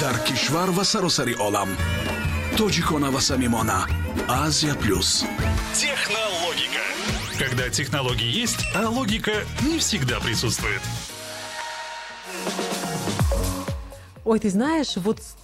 дар кишвар ва саросари олам. Тоҷикона ва самимона. Азия плюс. Технологика. Когда технологии есть, а логика не всегда присутствует. Ой, ты знаешь, вот